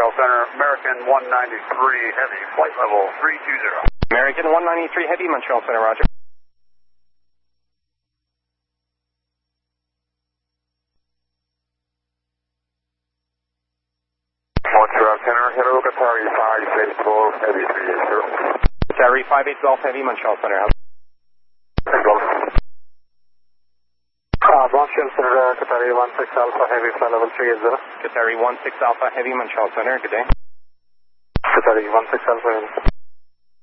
Montreal Center, American 193 Heavy, flight level 320. American 193 Heavy, Montreal Center, roger. Montreal Center, hello, Qatari 580 Heavy 380. Qatari 58 Golf Heavy, Montreal Center. Montreal Center, Qatari 16 Alpha Heavy, flight level 380. Qatari 16 Alpha Heavy, Montreal Center, good day. Qatari 16 Alpha Heavy.